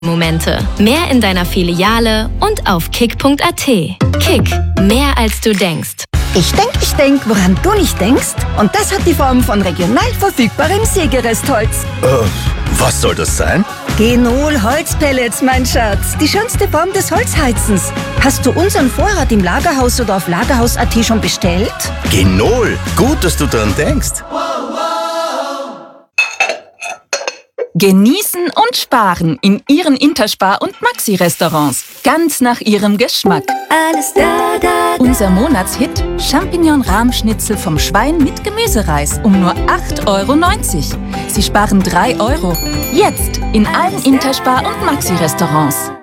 Momente. Mehr in deiner Filiale und auf kick.at. Kick, mehr als du denkst. Ich denk, woran du nicht denkst. Und das hat die Form von regional verfügbarem Sägerestholz. Was soll das sein? Genol Holzpellets, mein Schatz. Die schönste Form des Holzheizens. Hast du unseren Vorrat im Lagerhaus oder auf Lagerhaus.at schon bestellt? Genol, gut, dass du dran denkst. Genießen und sparen in Ihren Interspar- und Maxi-Restaurants. Ganz nach Ihrem Geschmack. Alles da, da, da. Unser Monatshit Champignon-Rahmschnitzel vom Schwein mit Gemüsereis um nur 8,90 €. Sie sparen 3 €. Jetzt in allen Interspar- und Maxi-Restaurants.